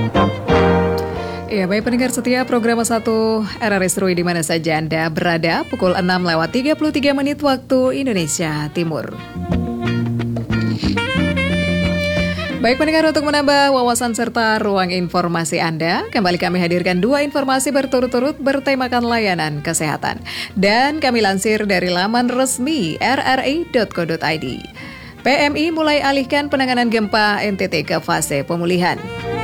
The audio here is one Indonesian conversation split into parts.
Ya, baik pendengar setia program 1 RRI Seru di mana saja Anda berada, pukul 6:33 waktu Indonesia Timur. Baik pendengar, untuk menambah wawasan serta ruang informasi Anda, kembali kami hadirkan 2 informasi berturut-turut bertemakan layanan kesehatan. Dan kami lansir dari laman resmi rri.co.id. PMI mulai alihkan penanganan gempa NTT ke fase pemulihan.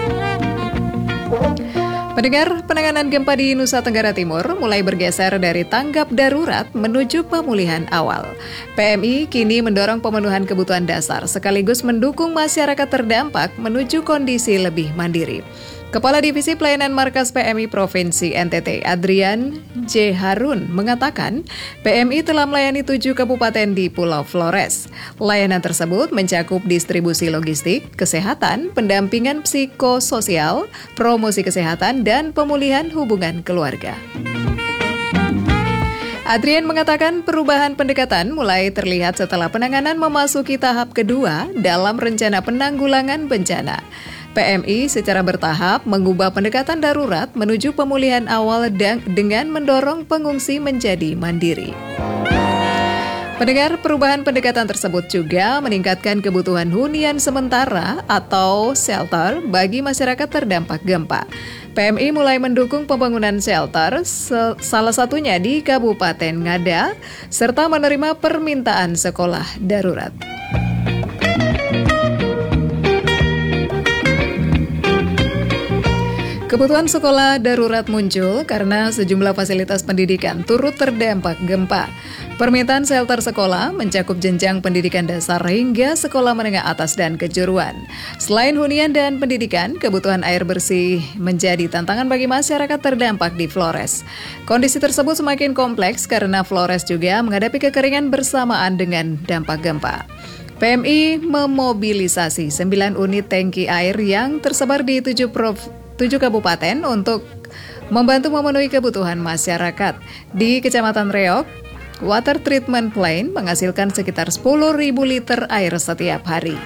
Pendengar, penanganan gempa di Nusa Tenggara Timur mulai bergeser dari tanggap darurat menuju pemulihan awal. PMI kini mendorong pemenuhan kebutuhan dasar sekaligus mendukung masyarakat terdampak menuju kondisi lebih mandiri. Kepala Divisi Pelayanan Markas PMI Provinsi NTT, Adrian J. Harun, mengatakan PMI telah melayani 7 kabupaten di Pulau Flores. Layanan tersebut mencakup distribusi logistik, kesehatan, pendampingan psikososial, promosi kesehatan, dan pemulihan hubungan keluarga. Adrian mengatakan perubahan pendekatan mulai terlihat setelah penanganan memasuki tahap kedua dalam rencana penanggulangan bencana. PMI secara bertahap mengubah pendekatan darurat menuju pemulihan awal dengan mendorong pengungsi menjadi mandiri. Pendengar, perubahan pendekatan tersebut juga meningkatkan kebutuhan hunian sementara atau shelter bagi masyarakat terdampak gempa. PMI mulai mendukung pembangunan shelter, salah satunya di Kabupaten Ngada, serta menerima permintaan sekolah darurat. Kebutuhan sekolah darurat muncul karena sejumlah fasilitas pendidikan turut terdampak gempa. Permintaan shelter sekolah mencakup jenjang pendidikan dasar hingga sekolah menengah atas dan kejuruan. Selain hunian dan pendidikan, kebutuhan air bersih menjadi tantangan bagi masyarakat terdampak di Flores. Kondisi tersebut semakin kompleks karena Flores juga menghadapi kekeringan bersamaan dengan dampak gempa. PMI memobilisasi 9 unit tangki air yang tersebar di 7 kabupaten untuk membantu memenuhi kebutuhan masyarakat. Di Kecamatan Reok, water treatment plant menghasilkan sekitar 10.000 liter air setiap hari.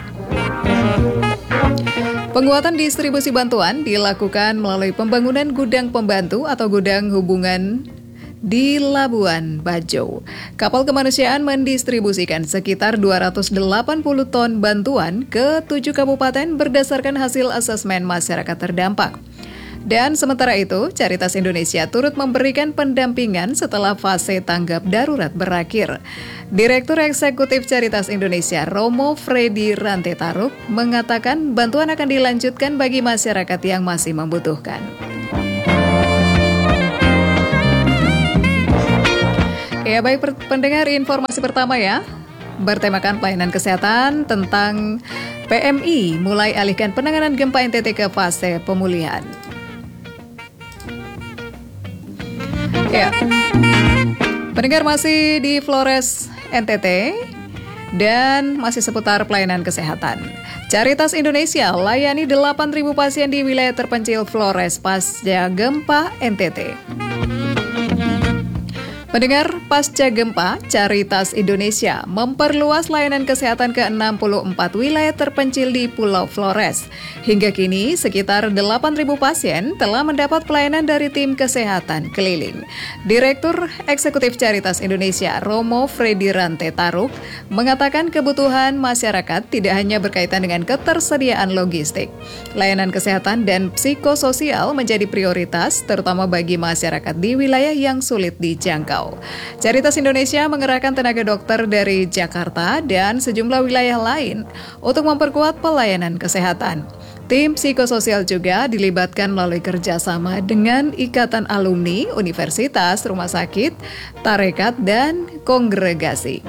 Penguatan distribusi bantuan dilakukan melalui pembangunan gudang pembantu atau gudang hubungan di Labuan Bajo. Kapal kemanusiaan mendistribusikan sekitar 280 ton bantuan ke 7 kabupaten berdasarkan hasil asesmen masyarakat terdampak. Dan sementara itu, Caritas Indonesia turut memberikan pendampingan setelah fase tanggap darurat berakhir. Direktur Eksekutif Caritas Indonesia, Romo Freddy Rantetaruk, mengatakan bantuan akan dilanjutkan bagi masyarakat yang masih membutuhkan. Ya, baik pendengar, informasi pertama ya, bertemakan pelayanan kesehatan tentang PMI mulai alihkan penanganan gempa NTT ke fase pemulihan. Ya, pendengar masih di Flores NTT dan masih seputar pelayanan kesehatan. Caritas Indonesia layani 8.000 pasien di wilayah terpencil Flores pasca gempa NTT. Pendengar, pasca gempa, Caritas Indonesia memperluas layanan kesehatan ke 64 wilayah terpencil di Pulau Flores. Hingga kini, sekitar 8.000 pasien telah mendapat pelayanan dari tim kesehatan keliling. Direktur Eksekutif Caritas Indonesia, Romo Freddy Rantetaruk, mengatakan kebutuhan masyarakat tidak hanya berkaitan dengan ketersediaan logistik. Layanan kesehatan dan psikososial menjadi prioritas, terutama bagi masyarakat di wilayah yang sulit dijangkau. Caritas Indonesia mengerahkan tenaga dokter dari Jakarta dan sejumlah wilayah lain untuk memperkuat pelayanan kesehatan. Tim psikososial juga dilibatkan melalui kerjasama dengan Ikatan Alumni, Universitas, Rumah Sakit, Tarekat, dan Kongregasi.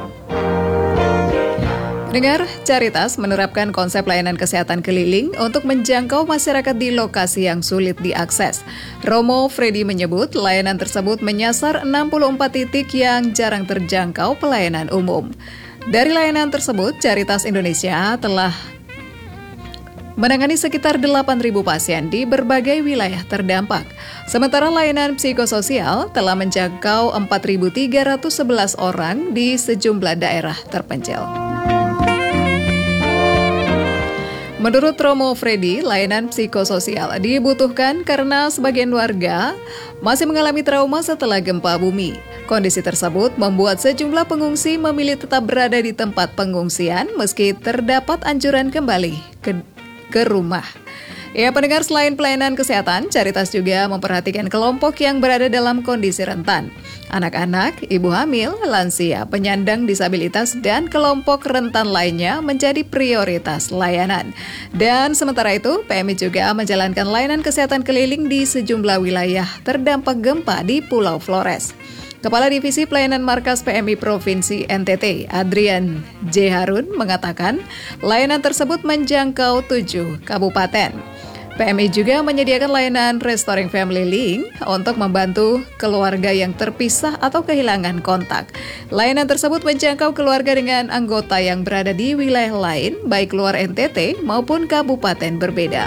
Dengar, Caritas menerapkan konsep layanan kesehatan keliling untuk menjangkau masyarakat di lokasi yang sulit diakses. Romo Freddy menyebut layanan tersebut menyasar 64 titik yang jarang terjangkau pelayanan umum. Dari layanan tersebut, Caritas Indonesia telah menangani sekitar 8.000 pasien di berbagai wilayah terdampak. Sementara layanan psikososial telah menjangkau 4.311 orang di sejumlah daerah terpencil. Menurut Romo Freddy, layanan psikososial dibutuhkan karena sebagian warga masih mengalami trauma setelah gempa bumi. Kondisi tersebut membuat sejumlah pengungsi memilih tetap berada di tempat pengungsian meski terdapat anjuran kembali ke rumah. Ya, pendengar, selain pelayanan kesehatan, Caritas juga memperhatikan kelompok yang berada dalam kondisi rentan. Anak-anak, ibu hamil, lansia, penyandang disabilitas, dan kelompok rentan lainnya menjadi prioritas layanan. Dan sementara itu, PMI juga menjalankan layanan kesehatan keliling di sejumlah wilayah terdampak gempa di Pulau Flores. Kepala Divisi Pelayanan Markas PMI Provinsi NTT, Adrian J. Harun, mengatakan layanan tersebut menjangkau 7 kabupaten. PMI juga menyediakan layanan Restoring Family Link untuk membantu keluarga yang terpisah atau kehilangan kontak. Layanan tersebut menjangkau keluarga dengan anggota yang berada di wilayah lain, baik luar NTT maupun kabupaten berbeda.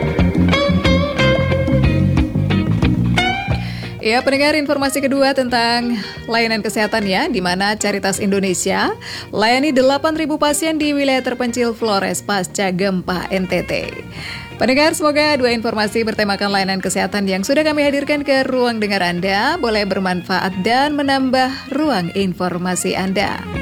Ya, pendengar, informasi kedua tentang layanan kesehatan ya, di mana Caritas Indonesia layani 8.000 pasien di wilayah terpencil Flores pasca gempa NTT. Pendengar, semoga dua informasi bertemakan layanan kesehatan yang sudah kami hadirkan ke ruang dengar Anda boleh bermanfaat dan menambah ruang informasi Anda.